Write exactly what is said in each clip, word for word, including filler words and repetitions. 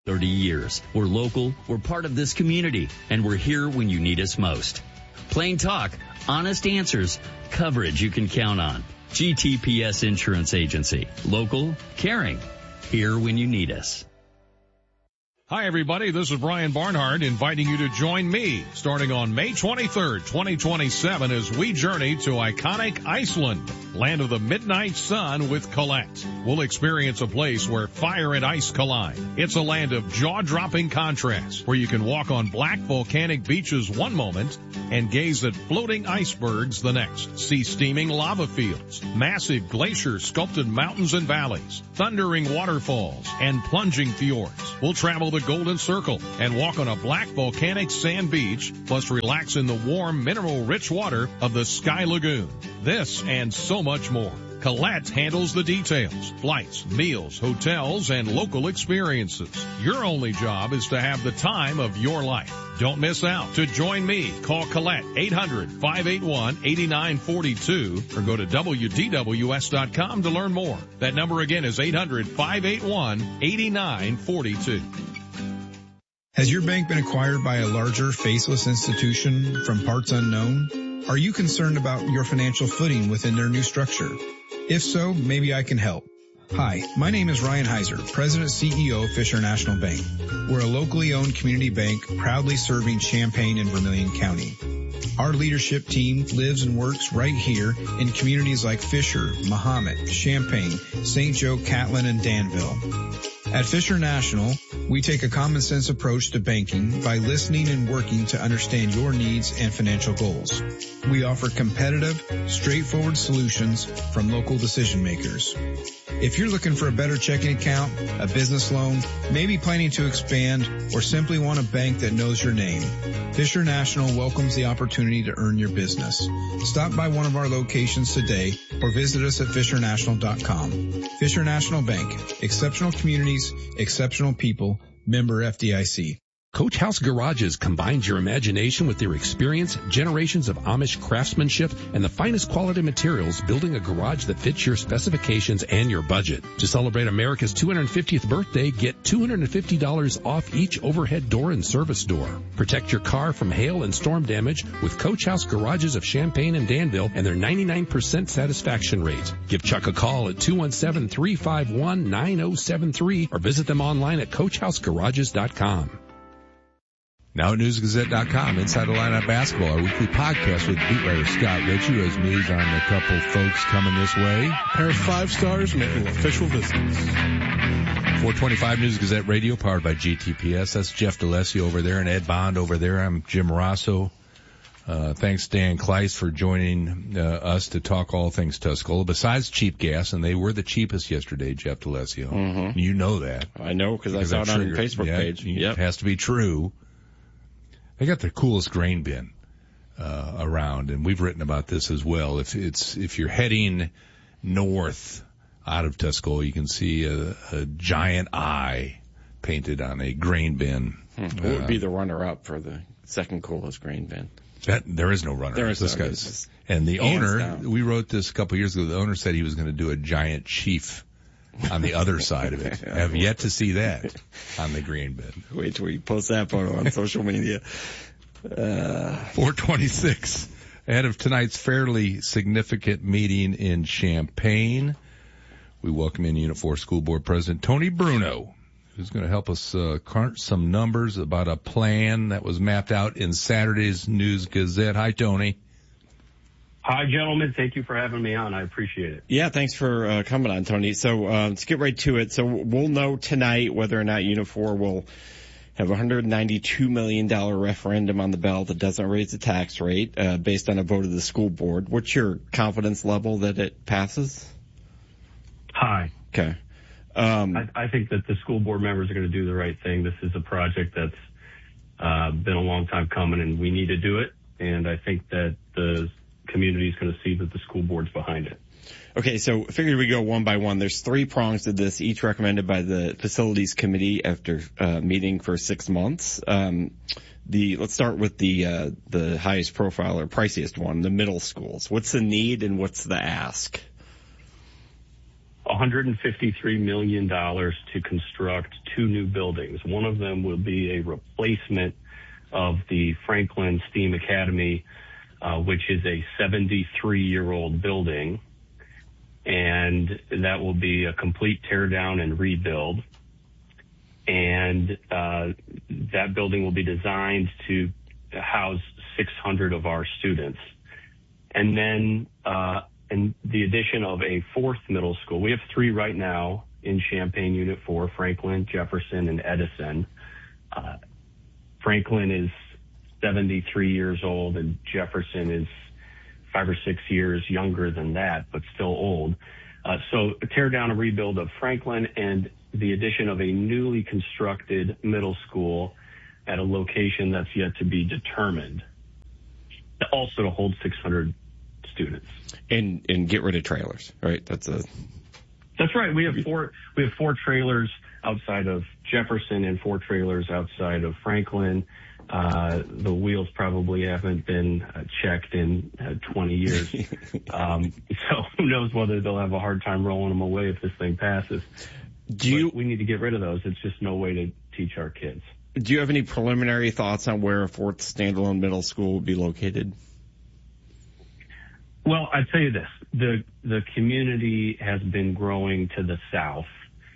thirty years. We're local, we're part of this community, and we're here when you need us most. Plain talk, honest answers, coverage you can count on. G T P S Insurance Agency. Local, caring. Here when you need us. Hi, everybody. This is Brian Barnhart inviting you to join me starting on May twenty-third, twenty twenty-seven as we journey to iconic Iceland, land of the midnight sun with Colette. We'll experience a place where fire and ice collide. It's a land of jaw-dropping contrasts where you can walk on black volcanic beaches one moment and gaze at floating icebergs the next. See steaming lava fields, massive glacier-sculpted mountains and valleys, thundering waterfalls, and plunging fjords. We'll travel the Golden Circle and walk on a black volcanic sand beach, plus relax in the warm, mineral-rich water of the Sky Lagoon. This and so much more. Colette handles the details, flights, meals, hotels, and local experiences. Your only job is to have the time of your life. Don't miss out. To join me, call Colette eight hundred, five eight one, eight nine four two or go to W D W S dot com to learn more. That number again is eight hundred, five eight one, eight nine four two. Has your bank been acquired by a larger, faceless institution from parts unknown? Are you concerned about your financial footing within their new structure? If so, maybe I can help. Hi, my name is Ryan Heiser, President and C E O of Fisher National Bank. We're a locally owned community bank proudly serving Champaign and Vermilion County. Our leadership team lives and works right here in communities like Fisher, Mahomet, Champaign, Saint Joe, Catlin, and Danville. At Fisher National, we take a common sense approach to banking by listening and working to understand your needs and financial goals. We offer competitive, straightforward solutions from local decision makers. If you're looking for a better checking account, a business loan, maybe planning to expand, or simply want a bank that knows your name, Fisher National welcomes the opportunity to earn your business. Stop by one of our locations today or visit us at fisher national dot com. Fisher National Bank, exceptional communities, exceptional people, member F D I C. Coach House Garages combines your imagination with their experience, generations of Amish craftsmanship, and the finest quality materials, building a garage that fits your specifications and your budget. To celebrate America's two hundred fiftieth birthday, get two hundred fifty dollars off each overhead door and service door. Protect your car from hail and storm damage with Coach House Garages of Champaign and Danville and their ninety-nine percent satisfaction rate. Give Chuck a call at two one seven, three five one, nine zero seven three or visit them online at coach house garages dot com. Now at news gazette dot com, Inside the Lineup Basketball, our weekly podcast with beat writer Scott Ritchie, who has news on a couple folks coming this way. A pair of five stars making official visits. four twenty-five News Gazette Radio, powered by G T P S. That's Jeff DeLesio over there and Ed Bond over there. I'm Jim Rosso. Uh, thanks, Dan Kleiss, for joining uh, us to talk all things Tuscola. Besides cheap gas, and they were the cheapest yesterday, Jeff DeLesio. Mm-hmm. You know that. I know because I saw it on your Facebook yeah, page. Yep. It has to be true. They got the coolest grain bin uh, around, and we've written about this as well. If it's if you're heading north out of Tuscola, you can see a, a giant eye painted on a grain bin. Hmm. What would uh, be the runner-up for the second coolest grain bin? That there is no runner. There is this no, guy's, and the owner. Down. We wrote this a couple years ago. The owner said he was going to do a giant chief on the other side of it. I have yet to see that on the green bin. Wait till we post that photo on social media. Uh, four twenty-six. Ahead of tonight's fairly significant meeting in Champaign, we welcome in Unit four School Board President Tony Bruno, who's going to help us uh, crunch some numbers about a plan that was mapped out in Saturday's News Gazette. Hi, Tony. Hi, gentlemen. Thank you for having me on. I appreciate it. Yeah, thanks for uh, coming on, Tony. So uh, let's get right to it. So we'll know tonight whether or not Unit four will have a one hundred ninety-two million dollars referendum on the ballot that doesn't raise the tax rate uh, based on a vote of the school board. What's your confidence level that it passes? High. Okay. Um, I, I think that the school board members are going to do the right thing. This is a project that's uh, been a long time coming, and we need to do it. And I think that the community is going to see that the school board's behind it. Okay, so figured we go one by one. There's three prongs to this, each recommended by the facilities committee after uh, meeting for six months. Um, the let's start with the uh, the highest profile or priciest one, the middle schools. What's the need and what's the ask? one hundred fifty-three million dollars to construct two new buildings. One of them will be a replacement of the Franklin STEAM Academy, uh, which is a seventy-three-year-old building, and that will be a complete tear down and rebuild. And uh, that building will be designed to house six hundred of our students. And then uh, and the addition of a fourth middle school. We have three right now in Champaign Unit four, Franklin, Jefferson, and Edison. Uh, Franklin is seventy-three years old, and Jefferson is five or six years younger than that, but still old. Uh, so a tear down and rebuild of Franklin and the addition of a newly constructed middle school at a location that's yet to be determined, also to hold six hundred students. And and get rid of trailers, right? That's a That's right. We have four we have four trailers outside of Jefferson and four trailers outside of Franklin. Uh, the wheels probably haven't been uh, checked in uh, twenty years. um, so who knows whether they'll have a hard time rolling them away if this thing passes. Do you, we need to get rid of those. It's just no way to teach our kids. Do you have any preliminary thoughts on where a fourth standalone middle school would be located? Well, I'd tell you this. The, the community has been growing to the south,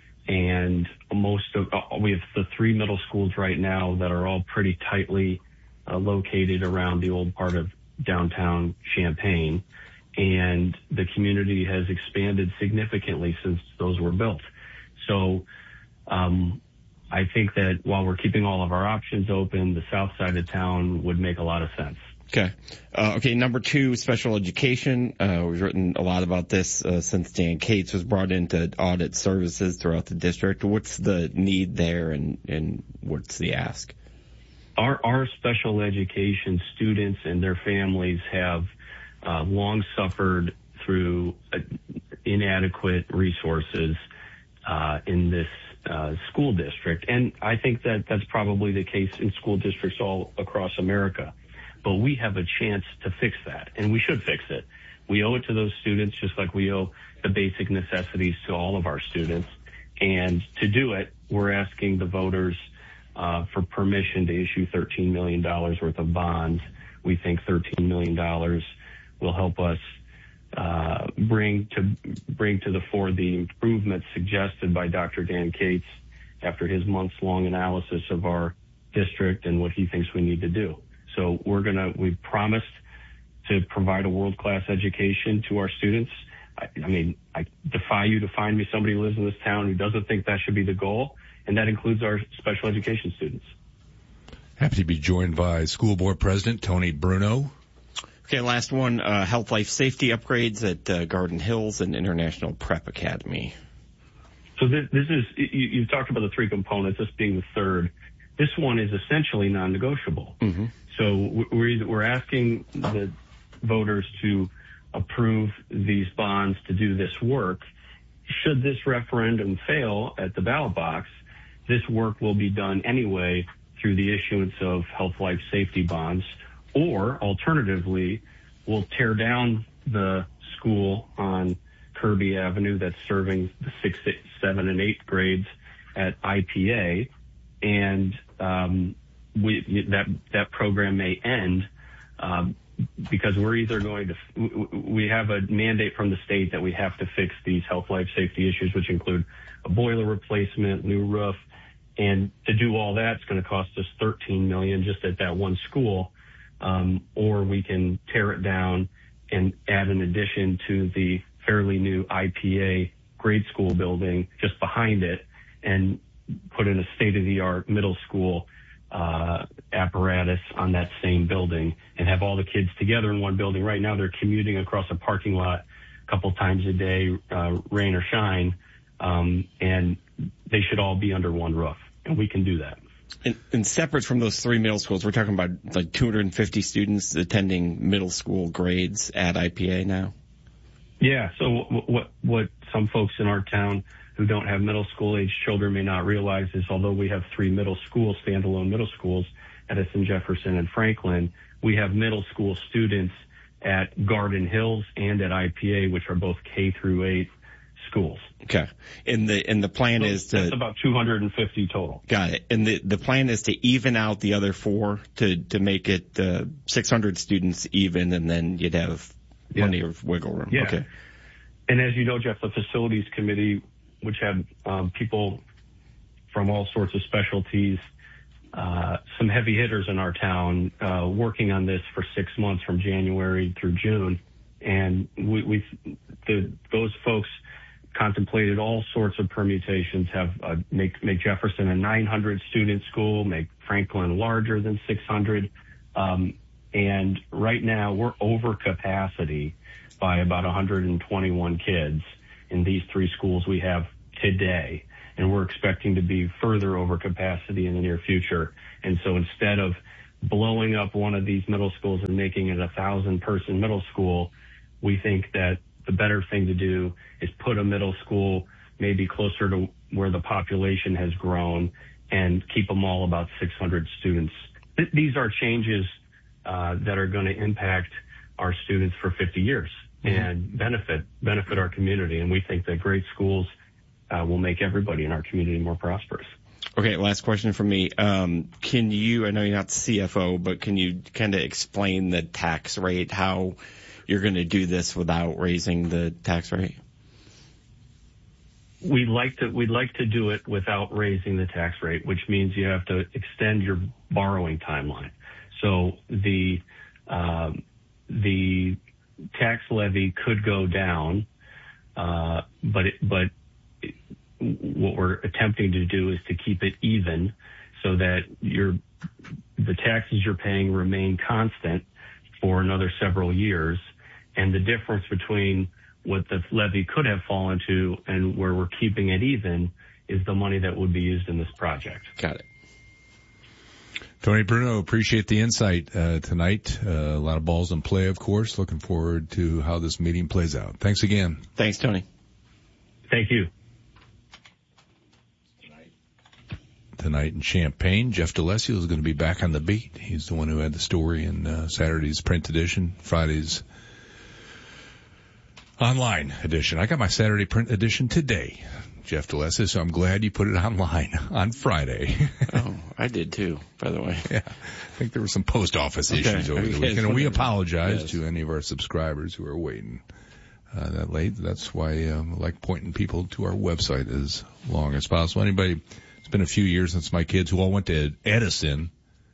and most of, uh, we have the three middle schools right now that are all pretty tightly uh, located around the old part of downtown Champaign, and the community has expanded significantly since those were built. So, um, I think that while we're keeping all of our options open, the south side of town would make a lot of sense. Okay. Uh, okay. Number two, special education. Uh, we've written a lot about this uh, since Dan Cates was brought in to audit services throughout the district. What's the need there, and, and what's the ask? Our, our special education students and their families have uh, long suffered through uh, inadequate resources uh, in this uh, school district. And I think that that's probably the case in school districts all across America. But we have a chance to fix that, and we should fix it. We owe it to those students just like we owe the basic necessities to all of our students. And to do it, we're asking the voters uh, for permission to issue thirteen million dollars worth of bonds. We think thirteen million dollars will help us uh, bring to bring to the fore the improvements suggested by Doctor Dan Cates after his months-long analysis of our district and what he thinks we need to do. So we're going to, we've promised to provide a world-class education to our students. I, I mean, I defy you to find me somebody who lives in this town who doesn't think that should be the goal, and that includes our special education students. Happy to be joined by School Board President Tony Bruno. Okay, last one, uh, health, life, safety upgrades at uh, Garden Hills and International Prep Academy. So this, this is, you, you've talked about the three components, this being the third. This one is essentially non-negotiable. Mm-hmm. So we're, we're asking the voters to approve these bonds to do this work. Should this referendum fail at the ballot box, this work will be done anyway through the issuance of health, life, safety bonds, or alternatively, we'll tear down the school on Kirby Avenue that's serving the sixth, seven, and eighth grades at I P A, and um, we, that that program may end um, because we're either going to we have a mandate from the state that we have to fix these health, life, safety issues, which include a boiler replacement, new roof, and to do all that, it's going to cost us thirteen million dollars just at that one school, um, or we can tear it down and add an addition to the fairly new I P A grade school building just behind it and put in a state-of-the-art middle school uh, apparatus on that same building and have all the kids together in one building. Right now they're commuting across a parking lot a couple times a day, uh, rain or shine, um, and they should all be under one roof, and we can do that. And, and separate from those three middle schools, we're talking about like two hundred fifty students attending middle school grades at I P A now? Yeah, so what what some folks in our town who don't have middle school age children may not realize is although we have three middle schools, standalone middle schools, Edison, Jefferson, and Franklin, we have middle school students at Garden Hills and at I P A, which are both K through eight schools. Okay. And the, and the plan so is to... That's about two hundred fifty total. Got it. And the, the plan is to even out the other four to, to make it, uh, six hundred students even, and then you'd have yeah. plenty of wiggle room. Yeah. Okay. And as you know, Jeff, the facilities committee, which had, um, people from all sorts of specialties, uh, some heavy hitters in our town, uh, working on this for six months from January through June. And we, we the, those folks contemplated all sorts of permutations, have, uh, make, make Jefferson a nine hundred student school, make Franklin larger than six hundred. Um, and right now we're over capacity by about one hundred twenty-one kids in these three schools we have today. And we're expecting to be further over capacity in the near future. And so instead of blowing up one of these middle schools and making it a thousand person middle school, we think that the better thing to do is put a middle school maybe closer to where the population has grown and keep them all about six hundred students. Th- these are changes uh, that are going to impact our students for fifty years mm-hmm. and benefit benefit our community. And we think that great schools Uh, will make everybody in our community more prosperous. Okay, last question from me. Um, can you, I know you're not the C F O, but can you kind of explain the tax rate, how you're going to do this without raising the tax rate? We'd like to, we'd like to do it without raising the tax rate, which means you have to extend your borrowing timeline. So the, um, the tax levy could go down, uh, but it, but what we're attempting to do is to keep it even so that your the taxes you're paying remain constant for another several years. And the difference between what the levy could have fallen to and where we're keeping it even is the money that would be used in this project. Got it. Tony Bruno, appreciate the insight uh, tonight. Uh, a lot of balls in play, of course. Looking forward to how this meeting plays out. Thanks again. Thanks, Tony. Thank you. Tonight in Champaign, Jeff DeLessio is going to be back on the beat. He's the one who had the story in uh, Saturday's print edition, Friday's online edition. I got my Saturday print edition today, Jeff DeLessio, so I'm glad you put it online on Friday. Oh, I did too, by the way. Yeah, I think there were some post office okay. issues over the weekend, and we apologize yes. to any of our subscribers who are waiting uh, that late. That's why um, I like pointing people to our website as long as possible. Anybody... It's been a few years since my kids, who all went to Edison,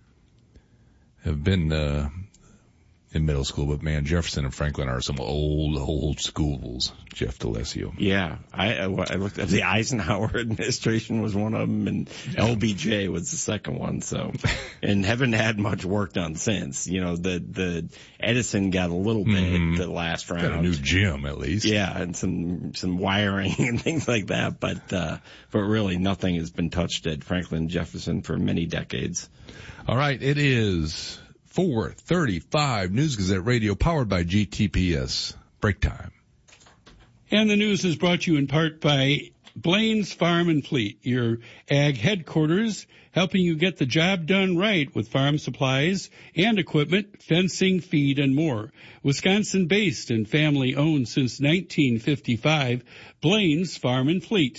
have been uh, in middle school. But man, Jefferson and Franklin are some old, old schools. Jeff DeLessio. Yeah, I, I looked at the Eisenhower administration was one of them, and L B J was the second one. So, and haven't had much work done since. You know, the the Edison got a little bit mm, the last round. Got a new gym at least. Yeah, and some some wiring and things like that. But uh, but really, nothing has been touched at Franklin Jefferson for many decades. All right, it is four thirty-five. News Gazette Radio, powered by G T P S. Break time. And the news is brought to you in part by Blaine's Farm and Fleet, your ag headquarters, helping you get the job done right with farm supplies and equipment, fencing, feed, and more. Wisconsin-based and family-owned since nineteen fifty-five, Blaine's Farm and Fleet.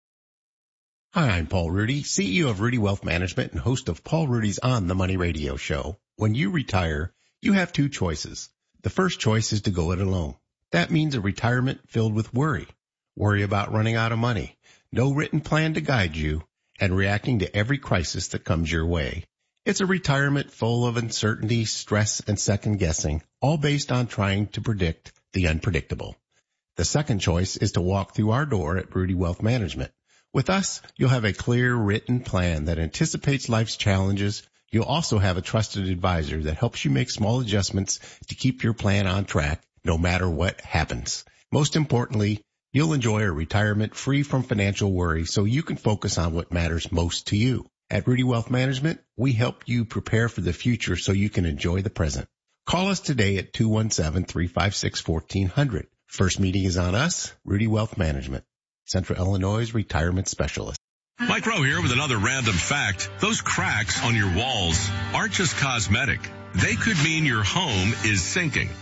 Hi, I'm Paul Rudy, C E O of Rudy Wealth Management and host of Paul Rudy's On the Money radio show. When you retire, you have two choices. The first choice is to go it alone. That means a retirement filled with worry. Worry about running out of money, no written plan to guide you, and reacting to every crisis that comes your way. It's a retirement full of uncertainty, stress, and second guessing, all based on trying to predict the unpredictable. The second choice is to walk through our door at Rudy Wealth Management. With us, you'll have a clear written plan that anticipates life's challenges. You'll also have a trusted advisor that helps you make small adjustments to keep your plan on track no matter what happens. Most importantly, you'll enjoy a retirement free from financial worry so you can focus on what matters most to you. At Rudy Wealth Management, we help you prepare for the future so you can enjoy the present. Call us today at two one seven, three five six, one four zero zero. First meeting is on us, Rudy Wealth Management, Central Illinois' retirement specialist. Mike Rowe here with another random fact. Those cracks on your walls aren't just cosmetic. They could mean your home is sinking.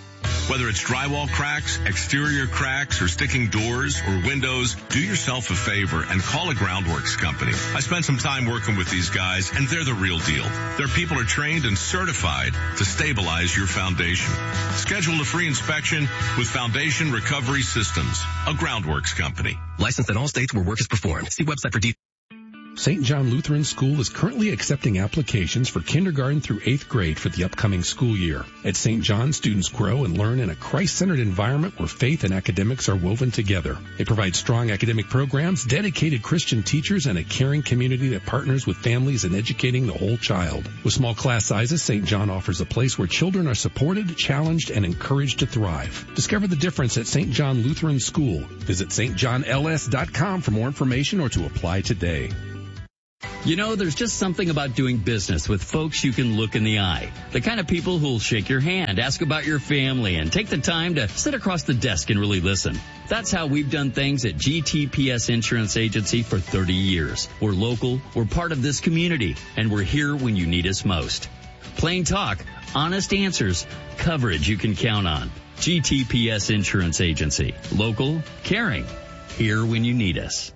Whether it's drywall cracks, exterior cracks, or sticking doors or windows, do yourself a favor and call a Groundworks company. I spent some time working with these guys, and they're the real deal. Their people are trained and certified to stabilize your foundation. Schedule a free inspection with Foundation Recovery Systems, a Groundworks company. Licensed in all states where work is performed. See website for details. Saint John Lutheran School is currently accepting applications for kindergarten through eighth grade for the upcoming school year. At Saint John, students grow and learn in a Christ-centered environment where faith and academics are woven together. They provide strong academic programs, dedicated Christian teachers, and a caring community that partners with families in educating the whole child. With small class sizes, Saint John offers a place where children are supported, challenged, and encouraged to thrive. Discover the difference at Saint John Lutheran School. Visit S T John L S dot com for more information or to apply today. You know, there's just something about doing business with folks you can look in the eye. The kind of people who'll shake your hand, ask about your family, and take the time to sit across the desk and really listen. That's how we've done things at G T P S Insurance Agency for thirty years. We're local, we're part of this community, and we're here when you need us most. Plain talk, honest answers, coverage you can count on. G T P S Insurance Agency. Local, caring, here when you need us.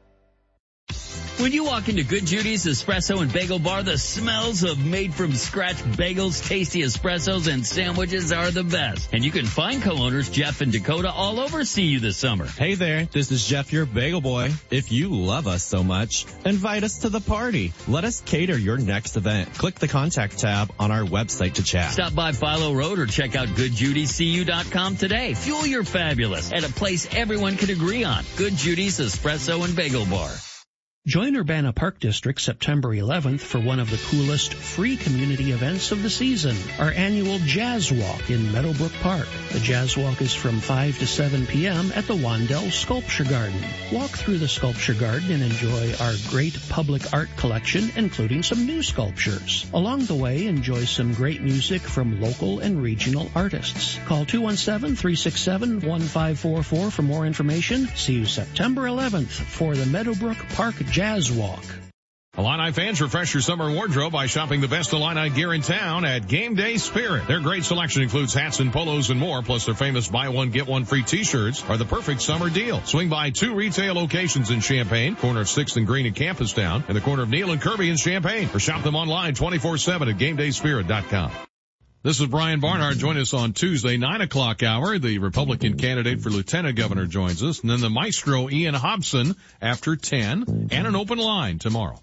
When you walk into Good Judy's Espresso and Bagel Bar, the smells of made-from-scratch bagels, tasty espressos, and sandwiches are the best. And you can find co-owners Jeff and Dakota all over C U this summer. Hey there, this is Jeff, your bagel boy. If you love us so much, invite us to the party. Let us cater your next event. Click the contact tab on our website to chat. Stop by Philo Road or check out good judy c u dot com today. Fuel your fabulous at a place everyone can agree on. Good Judy's Espresso and Bagel Bar. Join Urbana Park District September eleventh for one of the coolest free community events of the season, our annual Jazz Walk in Meadowbrook Park. The Jazz Walk is from five to seven p.m. at the Wandell Sculpture Garden. Walk through the Sculpture Garden and enjoy our great public art collection, including some new sculptures. Along the way, enjoy some great music from local and regional artists. Call two one seven, three six seven, one five four four for more information. See you September eleventh for the Meadowbrook Park Jazz Walk. Illini fans, refresh your summer wardrobe by shopping the best Illini gear in town at Game Day Spirit. Their great selection includes hats and polos and more, plus their famous buy one, get one free t-shirts are the perfect summer deal. Swing by two retail locations in Champaign, corner of sixth and Green in Campustown, and the corner of Neal and Kirby in Champaign, or shop them online twenty-four seven at game day spirit dot com. This is Brian Barnhart. Join us on Tuesday, nine o'clock hour. The Republican candidate for lieutenant governor joins us. And then the maestro Ian Hobson after ten, and an open line tomorrow.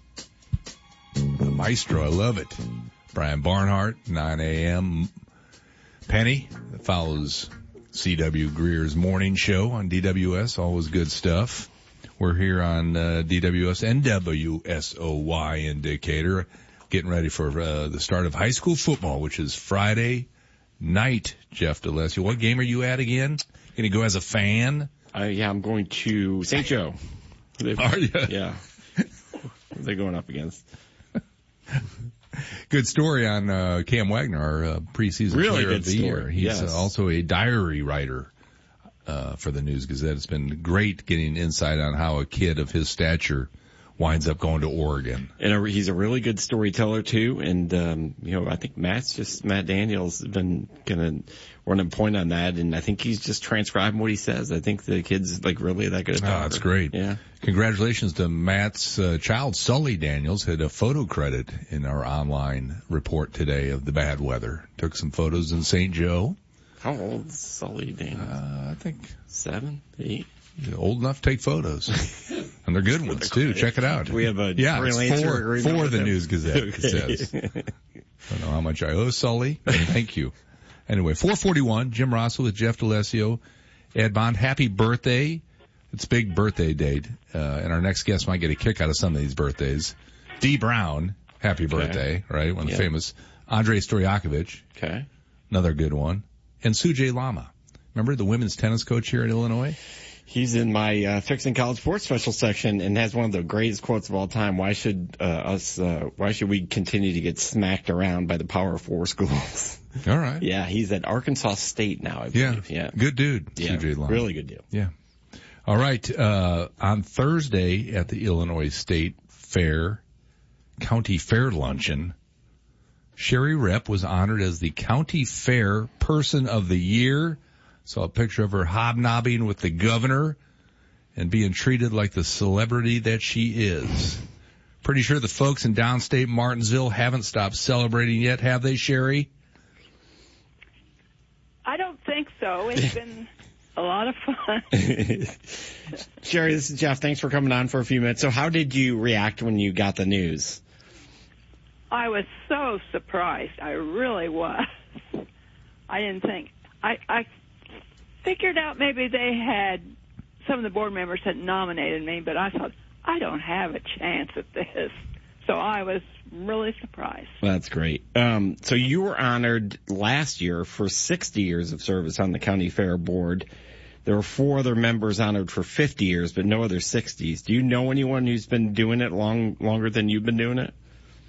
The maestro, I love it. Brian Barnhart, nine a.m. Penny that follows C W Greer's morning show on D W S. Always good stuff. We're here on uh, D W S and W S O Y in Decatur, getting ready for uh, the start of high school football, which is Friday night. Jeff DeLesio, what game are you at again? Going to go as a fan? Uh, yeah, I'm going to Saint Joe. Are you? Yeah. What are they going up against? Good story on uh, Cam Wagner, our uh, preseason really player of the story. year. He's yes. uh, also a diary writer uh, for the News Gazette. It's been great getting insight on how a kid of his stature winds up going to Oregon. And a, he's a really good storyteller too. And, um, you know, I think Matt's just, Matt Daniels has been going to run a point on that. And I think he's just transcribing what he says. I think the kid's like really that good at talking. Oh, that's great. Yeah. Congratulations to Matt's uh, child, Sully Daniels, had a photo credit in our online report today of the bad weather. Took some photos in Saint Joe. How old is Sully Daniels? Uh, I think seven, eight. Old enough to take photos. And they're good ones too. Check it out. We have a yeah, it's for, for the News Gazette, okay. it says. I don't know how much I owe Sully. Thank you. Anyway, four forty-one, Jim Rosso with Jeff DeLesio. Ed Bond, happy birthday. It's big birthday date. Uh, and our next guest might get a kick out of some of these birthdays. Dee Brown, happy okay. birthday, right? One of the yeah. famous. Andrei Stojakovic. Okay. Another good one. And Sujay Lama. Remember the women's tennis coach here in Illinois? He's in my uh, Fixing College Sports special section and has one of the greatest quotes of all time. Why should uh, us? Uh, why should we continue to get smacked around by the Power Four schools? All right. Yeah, he's at Arkansas State now, I believe. Yeah, yeah. Good dude. Yeah, C J Lama. Really good deal. Yeah. All right. Uh, on Thursday at the Illinois State Fair, County Fair Luncheon, Sherry Rep was honored as the County Fair Person of the Year Saw a picture of her hobnobbing with the governor and being treated like the celebrity that she is. Pretty sure the folks in downstate Martinsville haven't stopped celebrating yet, have they, Sherry? I don't think so. It's been a lot of fun. Sherry, this is Jeff. Thanks for coming on for a few minutes. So how did you react when you got the news? I was so surprised. I really was. I didn't think. I, I figured out maybe they had, some of the board members had nominated me, but I thought, I don't have a chance at this. So I was really surprised. That's great. Um, so you were honored last year for sixty years of service on the County Fair Board. There were four other members honored for fifty years, but no other sixties. Do you know anyone who's been doing it long longer than you've been doing it?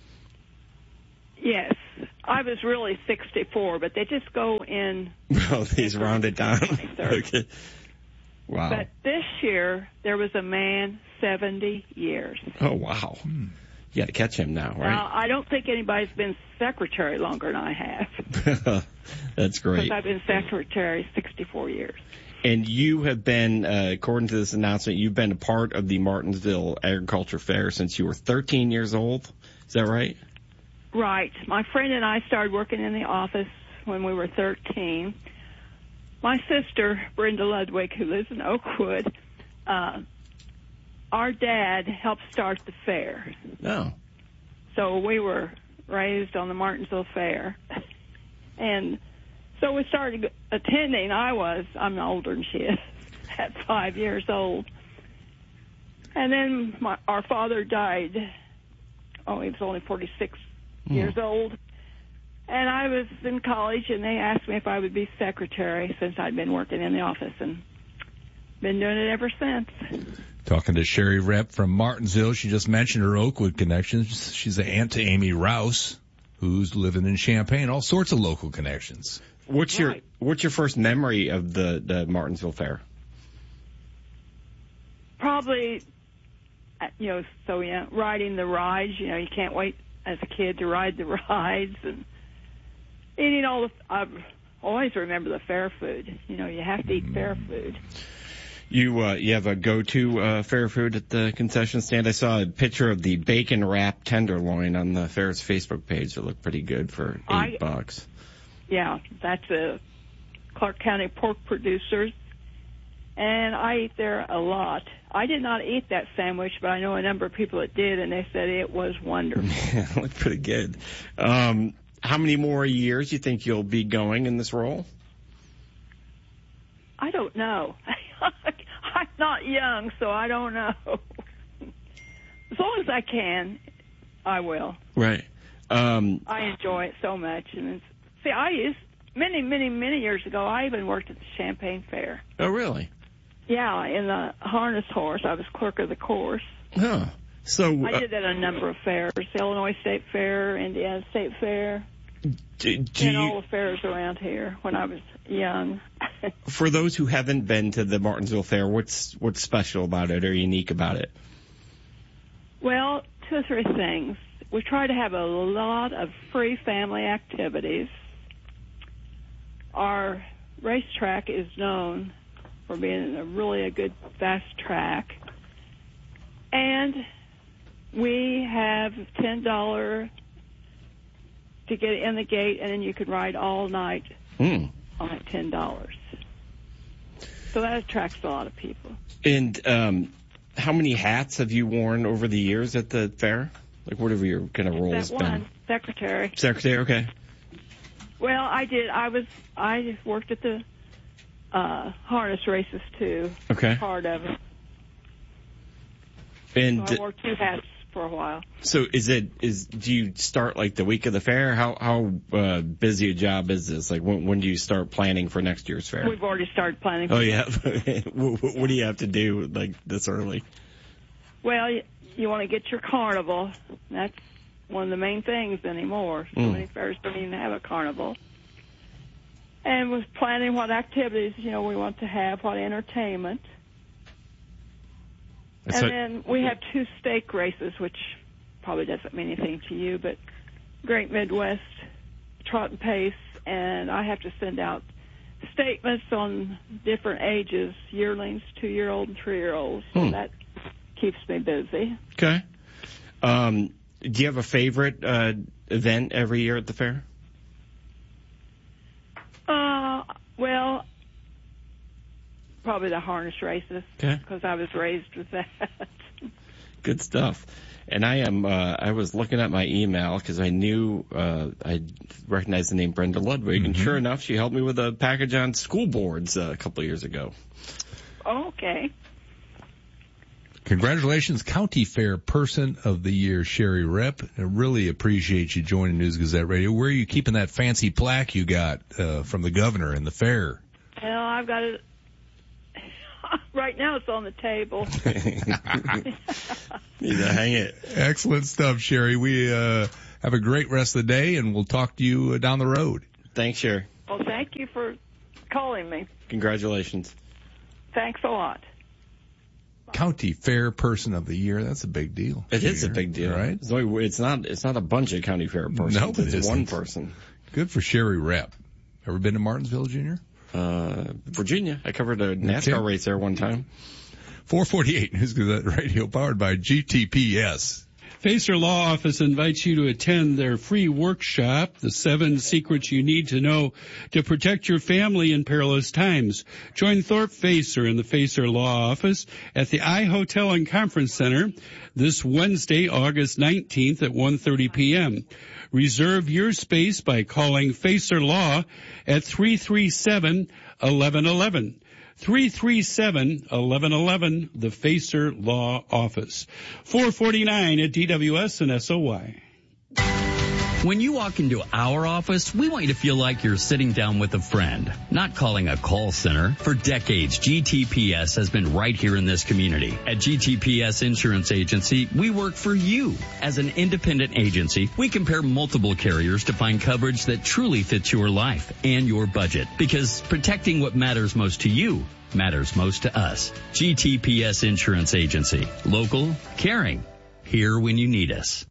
Yes. I was really sixty-four, but they just go in. Oh, these rounded down. Okay. Wow. But this year, there was a man, seventy years. Oh, wow. Hmm. You got to catch him now, right? Now, I don't think anybody's been secretary longer than I have. That's great. Because I've been secretary sixty-four years. And you have been, uh, according to this announcement, you've been a part of the Martinsville Agriculture Fair since you were thirteen years old. Is that right? Right. My friend and I started working in the office when we were thirteen. My sister, Brenda Ludwig, who lives in Oakwood, uh, our dad helped start the fair. Oh. So we were raised on the Martinsville Fair. And so we started attending. I was, I'm older than she is, at five years old. And then my, our father died. Oh, he was only forty-six mm. years old. And I was in college, and they asked me if I would be secretary since I'd been working in the office, and been doing it ever since. Talking to Sherry Rep from Martinsville. She just mentioned her Oakwood connections. She's the aunt to Amy Rouse, who's living in Champaign. All sorts of local connections. What's right. your What's your first memory of the, the Martinsville Fair? Probably, you know, so yeah, riding the rides. You know, you can't wait as a kid to ride the rides, and eating all the. I always remember the fair food. You know, you have to eat fair food. You uh, you have a go-to uh, fair food at the concession stand? I saw a picture of the bacon wrap tenderloin on the fair's Facebook page. It looked pretty good for eight I, bucks. Yeah, that's a Clark County Pork Producers, and I eat there a lot. I did not eat that sandwich, but I know a number of people that did, and they said it was wonderful. Yeah, it looked pretty good. Um, how many more years do you think you'll be going in this role? I don't know. I'm not young, so I don't know. As long as I can, I will. Right. Um, I enjoy it so much. And it's, see, I used, many, many, many years ago, I even worked at the Champaign Fair. Oh, really? Yeah, in the harness horse. I was clerk of the course. Huh. So I did that at a number of fairs, the Illinois State Fair, Indiana State Fair, do, do and you, all the fairs around here when I was young. For those who haven't been to the Martinsville Fair, what's what's special about it or unique about it? Well, two or three things. We try to have a lot of free family activities. Our racetrack is known for being a really a good fast track. And we have ten dollars to get in the gate, and then you can ride all night mm. on that ten dollars. So that attracts a lot of people. And um, how many hats have you worn over the years at the fair? Like, whatever your kind of role has that been. One, secretary. Secretary, okay. Well, I did. I was. I worked at the uh, harness races too. Okay. Part of it. And so I wore two hats for a while. So is it is do you start like the week of the fair? How how uh, busy a job is this? Like when when do you start planning for next year's fair? We've already started planning. Oh yeah. what, what do you have to do like this early? Well, you, you want to get your carnival. That's one of the main things anymore. So mm. many fairs don't even have a carnival. And was planning what activities you know we want to have, what entertainment. And then we have two stake races, which probably doesn't mean anything to you, but Great Midwest, Trot and Pace, and I have to send out statements on different ages, yearlings, two-year-old, and three-year-olds. So Hmm. that keeps me busy. Okay. Um, do you have a favorite uh, event every year at the fair? Uh, well, probably the harness races. Okay. Because I was raised with that. Good stuff. And I am, uh, I was looking at my email because I knew, uh, I recognized the name Brenda Ludwig, and sure enough, she helped me with a package on school boards uh, a couple of years ago. Okay. Congratulations, County Fair Person of the Year, Sherry Rep. I really appreciate you joining News Gazette Radio. Where are you keeping that fancy plaque you got uh, from the governor in the fair? Well, I've got it. Right now it's on the table. Need to hang it. Excellent stuff, Sherry. We uh, have a great rest of the day, and we'll talk to you uh, down the road. Thanks, Sherry. Well, thank you for calling me. Congratulations. Thanks a lot. County Fair Person of the Year. That's a big deal. It is a big deal, right? It's, only, it's not. It's not a bunch of county fair persons. No, it it's isn't. one person. Good for Sherry Rep. Ever been to Martinsville, Junior? Uh, Virginia. I covered a NASCAR Okay. race there one time. four forty-eight News Gazette Radio, powered by G T P S. Facer Law Office invites you to attend their free workshop, The Seven Secrets You Need to Know to Protect Your Family in Perilous Times. Join Thorpe Facer in the Facer Law Office at the I Hotel and Conference Center this Wednesday, August nineteenth at one thirty p.m. Reserve your space by calling Facer Law at three three seven, one one one one. three three seven, one one one one, the Facer Law Office. four forty-nine at D W S and S O Y. When you walk into our office, we want you to feel like you're sitting down with a friend, not calling a call center. For decades, G T P S has been right here in this community. At G T P S Insurance Agency, we work for you. As an independent agency, we compare multiple carriers to find coverage that truly fits your life and your budget. Because protecting what matters most to you matters most to us. G T P S Insurance Agency. Local, caring. Here when you need us.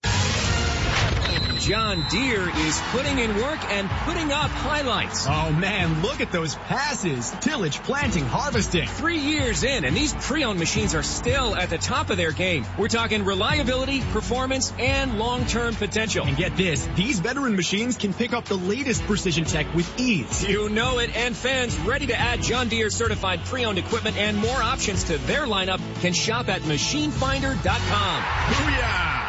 John Deere is putting in work and putting up highlights. Oh man, look at those passes. Tillage, planting, harvesting. Three years in, and these pre-owned machines are still at the top of their game. We're talking reliability, performance, and long-term potential. And get this, these veteran machines can pick up the latest precision tech with ease. You know it, and fans ready to add John Deere certified pre-owned equipment and more options to their lineup can shop at machine finder dot com. Booyah!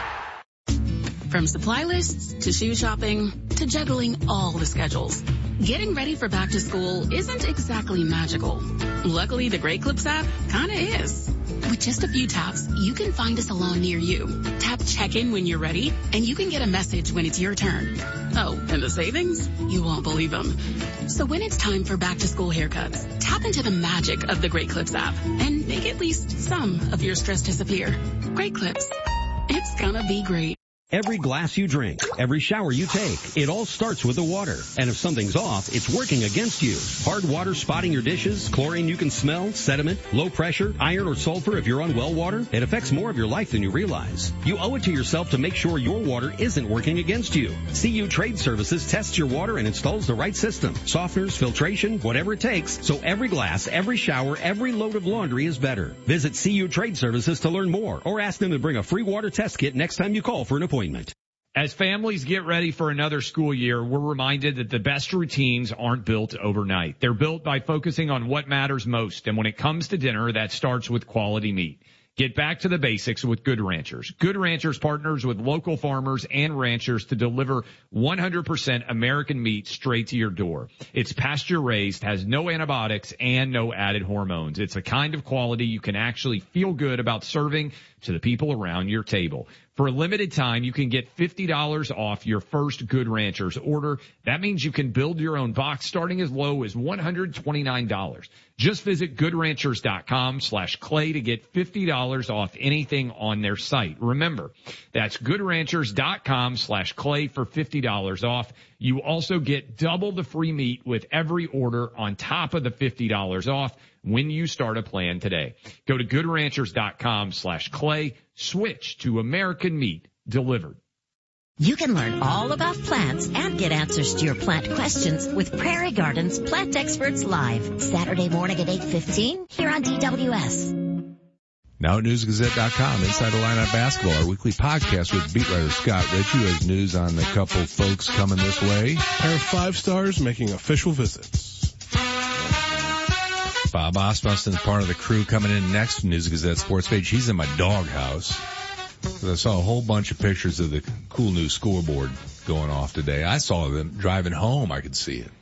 From supply lists to shoe shopping to juggling all the schedules, getting ready for back to school isn't exactly magical. Luckily, the Great Clips app kinda is. With just a few taps, you can find a salon near you. Tap check-in when you're ready, and you can get a message when it's your turn. Oh, and the savings? You won't believe them. So when it's time for back-to-school haircuts, tap into the magic of the Great Clips app and make at least some of your stress disappear. Great Clips. It's gonna be great. Every glass you drink, every shower you take, it all starts with the water. And if something's off, it's working against you. Hard water spotting your dishes, chlorine you can smell, sediment, low pressure, iron or sulfur if you're on well water, it affects more of your life than you realize. You owe it to yourself to make sure your water isn't working against you. C U Trade Services tests your water and installs the right system. Softeners, filtration, whatever it takes, so every glass, every shower, every load of laundry is better. Visit C U Trade Services to learn more or ask them to bring a free water test kit next time you call for an appointment. As families get ready for another school year, we're reminded that the best routines aren't built overnight. They're built by focusing on what matters most. And when it comes to dinner, that starts with quality meat. Get back to the basics with Good Ranchers. Good Ranchers partners with local farmers and ranchers to deliver one hundred percent American meat straight to your door. It's pasture raised, has no antibiotics, and no added hormones. It's a kind of quality you can actually feel good about serving to the people around your table. For a limited time, you can get fifty dollars off your first Good Ranchers order. That means you can build your own box starting as low as one hundred twenty-nine dollars. Just visit goodranchers.com slash clay to get fifty dollars off anything on their site. Remember, that's goodranchers.com slash clay for fifty dollars off. You also get double the free meat with every order on top of the fifty dollars off when you start a plan today. Go to goodranchers.com slash clay. Switch to American meat delivered. You can learn all about plants and get answers to your plant questions with Prairie Gardens Plant Experts Live, Saturday morning at eight fifteen here on D W S. Now at news gazette dot com, Inside the Lineup Basketball, our weekly podcast with beat writer Scott Ritchie, who has news on a couple folks coming this way. Pair of five stars making official visits. Bob Osmussen's part of the crew coming in next News Gazette sports page. He's in my doghouse. I saw a whole bunch of pictures of the cool new scoreboard going off today. I saw them driving home. I could see it.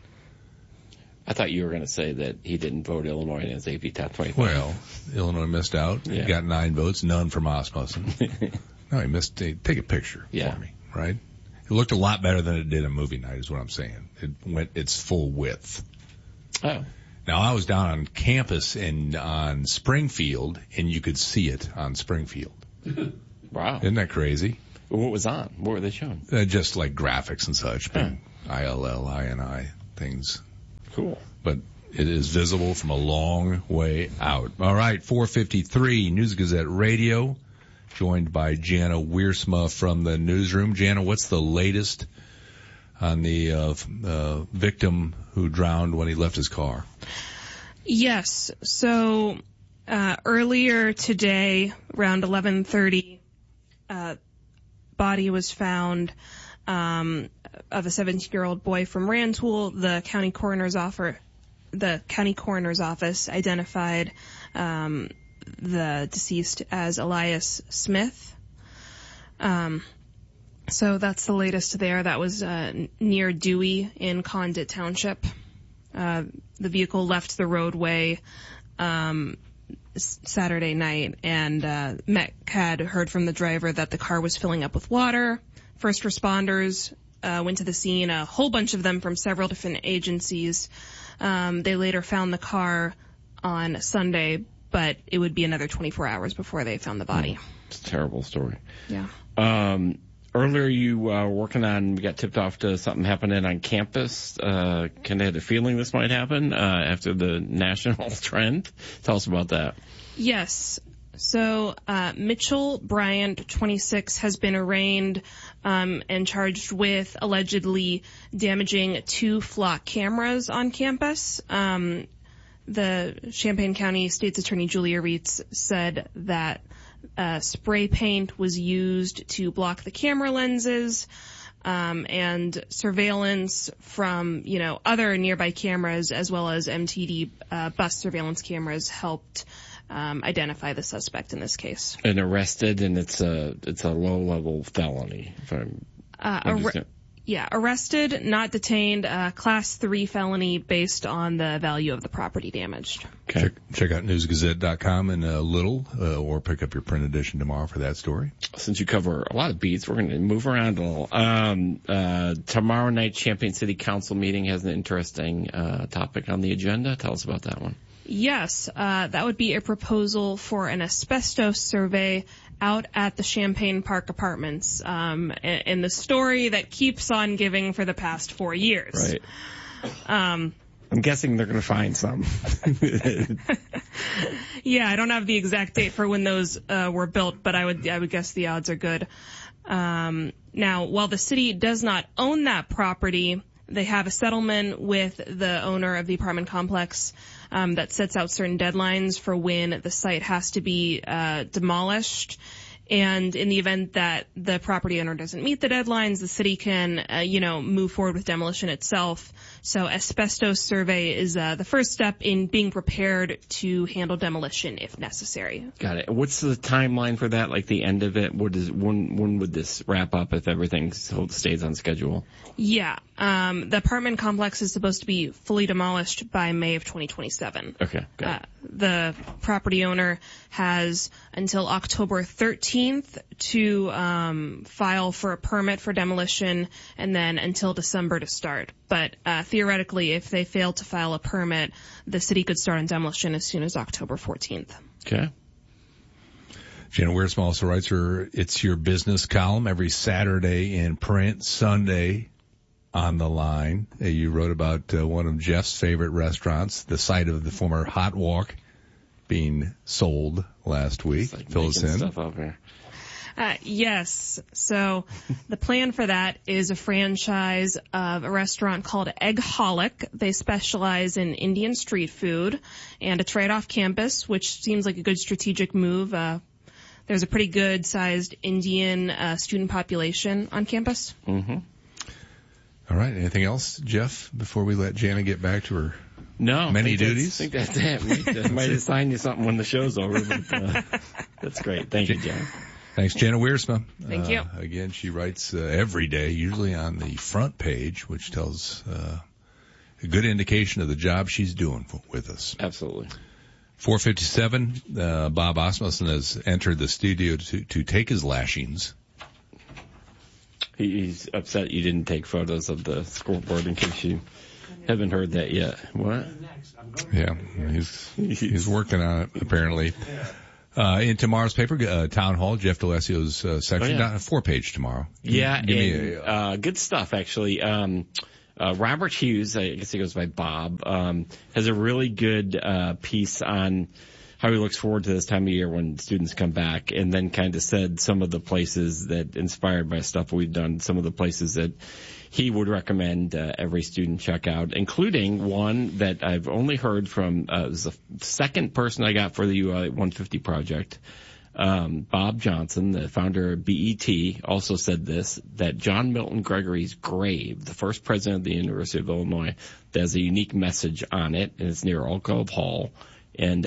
I thought you were going to say that he didn't vote Illinois in his A P Top twenty-five. Well, Illinois missed out. Yeah. He got nine votes, none from Osmussen. No, he missed. Take a picture yeah. for me, right? It looked a lot better than it did in movie night, is what I'm saying. It went its full width. Oh. Now, I was down on campus in on Springfield, and you could see it on Springfield. Wow. Isn't that crazy? What was on? What were they showing? Uh, just like graphics and such, but I L L, I N I things. Cool. But it is visible from a long way out. All right, four fifty-three, News Gazette Radio, joined by Jana Wiersma from the newsroom. Jana, what's the latest on the uh, uh, victim who drowned when he left his car? Yes. So uh, earlier today, around eleven thirty, uh, body was found um, of a seventeen-year-old boy from Rantoul. The county coroner's office, the county coroner's office identified um, the deceased as Elias Smith. Um, so that's the latest there. That was uh, near Dewey in Condit Township. Uh, the vehicle left the roadway um, Saturday night, and uh, M E C had heard from the driver that the car was filling up with water. First responders uh, went to the scene, a whole bunch of them from several different agencies. Um, they later found the car on Sunday, but it would be another twenty-four hours before they found the body. It's a terrible story. Yeah. Um, earlier you uh, were working on, we got tipped off to something happening on campus. Uh, kind of had a feeling this might happen uh, after the national trend. Tell us about that. Yes. So uh, Mitchell Bryant, twenty-six, has been arraigned um, and charged with allegedly damaging two flock cameras on campus. Um, the Champaign County State's Attorney Julia Reitz said that uh, spray paint was used to block the camera lenses, um, and surveillance from, you know, other nearby cameras as well as M T D uh, bus surveillance cameras helped Um, identify the suspect in this case. And arrested, and it's a it's a low level felony. If I'm uh, ar- yeah, arrested, not detained, uh, class three felony based on the value of the property damaged. Okay. Check, check out news gazette dot com in a little, uh, or pick up your print edition tomorrow for that story. Since you cover a lot of beats, we're going to move around a little. Um, uh, tomorrow night, Champaign City Council meeting has an interesting uh, topic on the agenda. Tell us about that one. Yes, uh, that would be a proposal for an asbestos survey out at the Champaign Park Apartments, um, in the story that keeps on giving for the past four years. Right. Um, I'm guessing they're going to find some. Yeah, I don't have the exact date for when those uh, were built, but I would I would guess the odds are good. Um, now, while the city does not own that property, they have a settlement with the owner of the apartment complex um, that sets out certain deadlines for when the site has to be uh, demolished. And in the event that the property owner doesn't meet the deadlines, the city can, uh, you know, move forward with demolition itself. So asbestos survey is uh, the first step in being prepared to handle demolition if necessary. Got it. What's the timeline for that? Like the end of it? What is when? When would this wrap up if everything stays on schedule? Yeah, um, the apartment complex is supposed to be fully demolished by May of twenty twenty-seven. Okay. Got uh, the property owner has until October thirteenth to um, file for a permit for demolition, and then until December to start. But uh, theoretically, if they fail to file a permit, the city could start on demolition as soon as October fourteenth. Okay. Jana Wiersma also writes her It's Your Business column every Saturday in print, Sunday on the line. Uh, you wrote about uh, one of Jeff's favorite restaurants, the site of the former Hot Walk, being sold last week. Like Fill us in. Stuff up here. Uh, yes. So the plan for that is a franchise of a restaurant called Eggholic. They specialize in Indian street food, and it's right off campus, which seems like a good strategic move. Uh, there's a pretty good-sized Indian uh, student population on campus. Mm-hmm. All right. Anything else, Jeff, before we let Jana get back to her no, many I duties? I think that's it. Might, uh, might assign you something when the show's over. But, uh, that's great. Thank you, Jana. Thanks, Jana Wiersma. Thank uh, you. Again, she writes uh, every day, usually on the front page, which tells uh, a good indication of the job she's doing for, with us. Absolutely. four fifty-seven, uh, Bob Asmussen has entered the studio to, to take his lashings. He, he's upset you didn't take photos of the scoreboard in case you haven't heard that yet. What? Yeah, he's he's working on it apparently. Uh, in tomorrow's paper, uh, Town Hall, Jeff D'Alessio's uh, section, oh, yeah. down, four page tomorrow. Yeah, Give and, me a, uh, good stuff actually. Um, uh, Robert Hughes, I guess he goes by Bob, um, has a really good uh, piece on how he looks forward to this time of year when students come back, and then kind of said some of the places that, inspired by stuff we've done, some of the places that he would recommend uh, every student check out, including one that I've only heard from, uh, it was the second person I got for the U I one fifty project. Um, Bob Johnson, the founder of B E T, also said this, that John Milton Gregory's grave, the first president of the University of Illinois, that has a unique message on it, and it's near Oak Grove Hall. And